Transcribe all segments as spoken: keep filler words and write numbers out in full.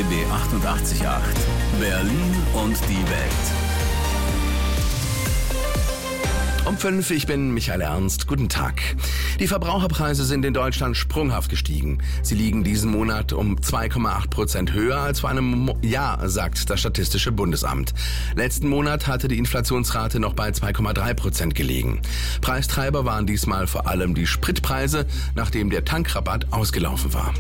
B B achtundachtzig Komma acht. Berlin und die Welt. Um fünf, ich bin Michael Ernst. Guten Tag. Die Verbraucherpreise sind in Deutschland sprunghaft gestiegen. Sie liegen diesen Monat um zwei Komma acht Prozent höher als vor einem Mo- Jahr, sagt das Statistische Bundesamt. Letzten Monat hatte die Inflationsrate noch bei zwei Komma drei Prozent gelegen. Preistreiber waren diesmal vor allem die Spritpreise, nachdem der Tankrabatt ausgelaufen war.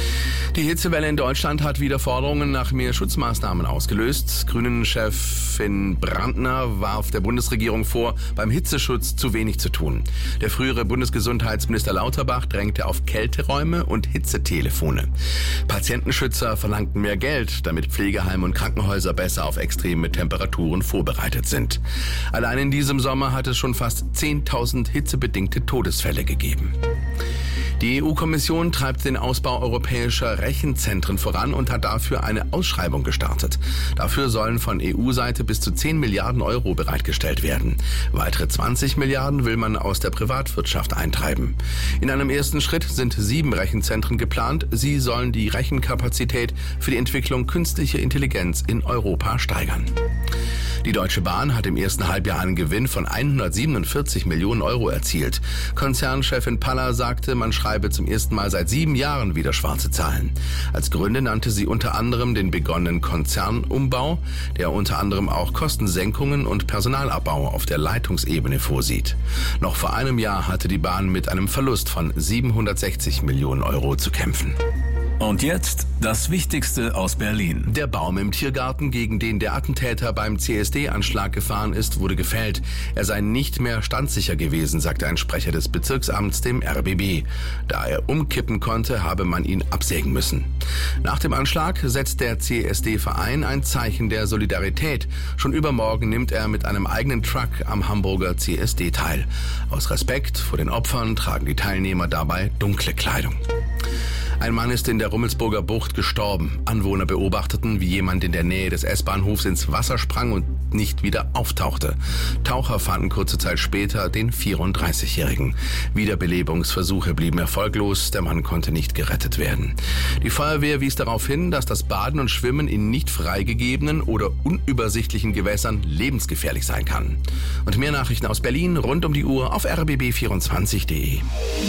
Die Hitzewelle in Deutschland hat wieder Forderungen nach mehr Schutzmaßnahmen ausgelöst. Grünen-Chefin Brandner warf der Bundesregierung vor, beim Hitzeschutz zu wenig zu tun. Der frühere Bundesgesundheitsminister Lauterbach drängte auf Kälteräume und Hitzetelefone. Patientenschützer verlangten mehr Geld, damit Pflegeheime und Krankenhäuser besser auf extreme Temperaturen vorbereitet sind. Allein in diesem Sommer hat es schon fast zehntausend hitzebedingte Todesfälle gegeben. Die E U-Kommission treibt den Ausbau europäischer Rechenzentren voran und hat dafür eine Ausschreibung gestartet. Dafür sollen von E U-Seite bis zu zehn Milliarden Euro bereitgestellt werden. Weitere zwanzig Milliarden will man aus der Privatwirtschaft eintreiben. In einem ersten Schritt sind sieben Rechenzentren geplant. Sie sollen die Rechenkapazität für die Entwicklung künstlicher Intelligenz in Europa steigern. Die Deutsche Bahn hat im ersten Halbjahr einen Gewinn von hundertsiebenundvierzig Millionen Euro erzielt. Konzernchefin Paller sagte, man schreibe zum ersten Mal seit sieben Jahren wieder schwarze Zahlen. Als Gründe nannte sie unter anderem den begonnenen Konzernumbau, der unter anderem auch Kostensenkungen und Personalabbau auf der Leitungsebene vorsieht. Noch vor einem Jahr hatte die Bahn mit einem Verlust von siebenhundertsechzig Millionen Euro zu kämpfen. Und jetzt das Wichtigste aus Berlin. Der Baum im Tiergarten, gegen den der Attentäter beim C S D-Anschlag gefahren ist, wurde gefällt. Er sei nicht mehr standsicher gewesen, sagte ein Sprecher des Bezirksamts dem R B B. Da er umkippen konnte, habe man ihn absägen müssen. Nach dem Anschlag setzt der C S D-Verein ein Zeichen der Solidarität. Schon übermorgen nimmt er mit einem eigenen Truck am Hamburger C S D teil. Aus Respekt vor den Opfern tragen die Teilnehmer dabei dunkle Kleidung. Ein Mann ist in der Rummelsburger Bucht gestorben. Anwohner beobachteten, wie jemand in der Nähe des S-Bahnhofs ins Wasser sprang und nicht wieder auftauchte. Taucher fanden kurze Zeit später den vierunddreißigjährigen. Wiederbelebungsversuche blieben erfolglos, der Mann konnte nicht gerettet werden. Die Feuerwehr wies darauf hin, dass das Baden und Schwimmen in nicht freigegebenen oder unübersichtlichen Gewässern lebensgefährlich sein kann. Und mehr Nachrichten aus Berlin rund um die Uhr auf r b b vierundzwanzig punkt d e.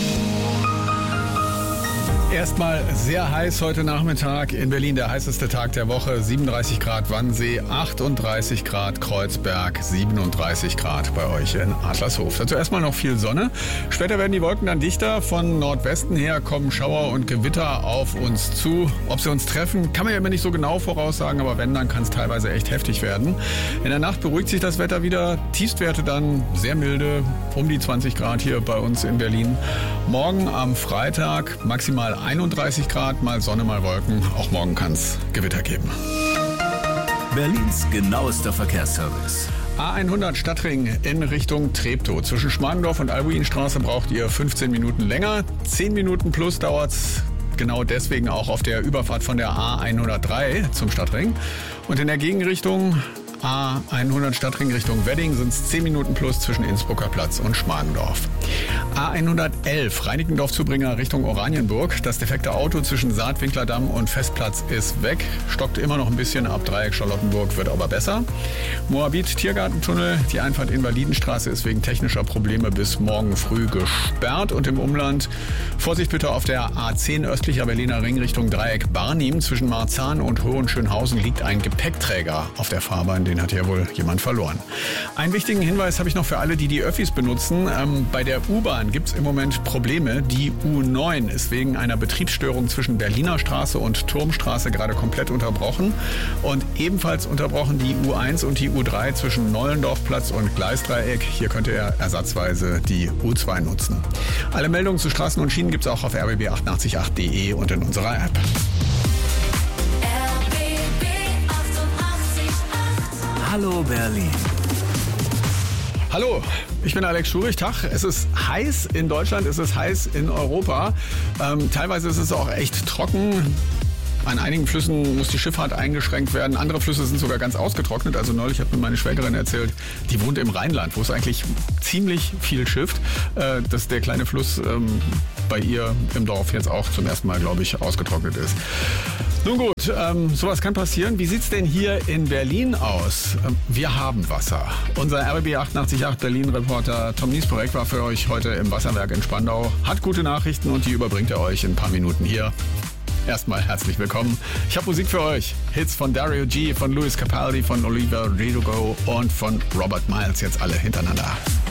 Erstmal sehr heiß heute Nachmittag in Berlin, der heißeste Tag der Woche, siebenunddreißig Grad Wannsee, achtunddreißig Grad Kreuzberg, siebenunddreißig Grad bei euch in Adlershof. Dazu erstmal noch viel Sonne. Später werden die Wolken dann dichter. Von Nordwesten her kommen Schauer und Gewitter auf uns zu. Ob sie uns treffen, kann man ja immer nicht so genau voraussagen, aber wenn, dann kann es teilweise echt heftig werden. In der Nacht beruhigt sich das Wetter wieder. Tiefstwerte dann sehr milde, um die zwanzig Grad hier bei uns in Berlin. Morgen am Freitag maximal einunddreißig Grad, mal Sonne, mal Wolken. Auch morgen kann es Gewitter geben. Berlins genauester Verkehrsservice. A hundert Stadtring in Richtung Treptow. Zwischen Schmargendorf und Albuinstraße braucht ihr fünfzehn Minuten länger. zehn Minuten plus dauert's genau deswegen auch auf der Überfahrt von der A hundertdrei zum Stadtring. Und in der Gegenrichtung A hundert Stadtring Richtung Wedding sind es zehn Minuten plus zwischen Innsbrucker Platz und Schmargendorf. A hundertelf Reinickendorf-Zubringer Richtung Oranienburg. Das defekte Auto zwischen Saatwinklerdamm und Festplatz ist weg. Stockt immer noch ein bisschen ab Dreieck Charlottenburg, wird aber besser. Moabit Tiergartentunnel. Die Einfahrt Invalidenstraße ist wegen technischer Probleme bis morgen früh gesperrt. Und im Umland Vorsicht bitte auf der A zehn östlicher Berliner Ring Richtung Dreieck Barnim. Zwischen Marzahn und Hohenschönhausen liegt ein Gepäckträger auf der Fahrbahn. Den hat ja wohl jemand verloren. Einen wichtigen Hinweis habe ich noch für alle, die die Öffis benutzen. Ähm, bei der U-Bahn gibt es im Moment Probleme. Die U neun ist wegen einer Betriebsstörung zwischen Berliner Straße und Turmstraße gerade komplett unterbrochen. Und ebenfalls unterbrochen die U eins und die U drei zwischen Nollendorfplatz und Gleisdreieck. Hier könnt ihr ersatzweise die U zwei nutzen. Alle Meldungen zu Straßen und Schienen gibt es auch auf r b b achtundachtzig punkt acht punkt d e und in unserer App. Hallo Berlin. Hallo, ich bin Alex Schurich. Tag. Es ist heiß in Deutschland, es ist heiß in Europa. Ähm, teilweise ist es auch echt trocken. An einigen Flüssen muss die Schifffahrt eingeschränkt werden. Andere Flüsse sind sogar ganz ausgetrocknet. Also neulich hat mir meine Schwägerin erzählt, die wohnt im Rheinland, wo es eigentlich ziemlich viel schifft, äh, dass der kleine Fluss ähm, bei ihr im Dorf jetzt auch zum ersten Mal, glaube ich, ausgetrocknet ist. Nun gut, ähm, sowas kann passieren. Wie sieht's denn hier in Berlin aus? Ähm, wir haben Wasser. Unser R B B achtundachtzig Komma acht Berlin-Reporter Tom Niesbrek war für euch heute im Wasserwerk in Spandau, hat gute Nachrichten und die überbringt er euch in ein paar Minuten hier. Erstmal herzlich willkommen. Ich habe Musik für euch. Hits von Dario G, von Lewis Capaldi, von Olivia Rodrigo und von Robert Miles. Jetzt alle hintereinander.